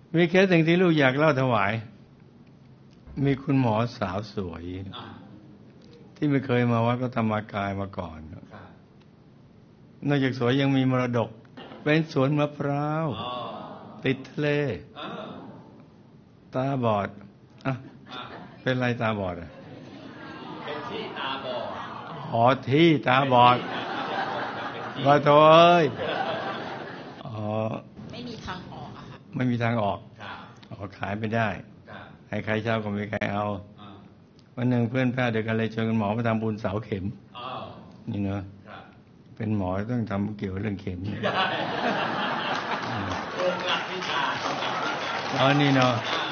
มีแค่สิ่งที่ลูกอยากเล่าถวายมีคุณหมอสาวสวยที่ไม่เคยมาวัดพระธรรมกายมาก่อนนอกจากสวยยังมีมรดกเป็นสวนมะพร้าวติดทะเลตาบอดเป็นไรตาบอดเป็นที่ตาบอดที่ตาบอดว่าโธ่เอ้ยไม่มีทางออกอะค่ะไม่มีทางออกขายไม่ได้ให้ใครเช่าก็ไม่ใครเอาวันหนึ่งเพื่อนแพทย์เดียวกันเลยชวนกันหมอมาทำบุญเสาเข็มนี่เนาะเป็นหมอต้องทำเกี่ยวเรื่องเข็มได้หลักวิชานี่เนาะ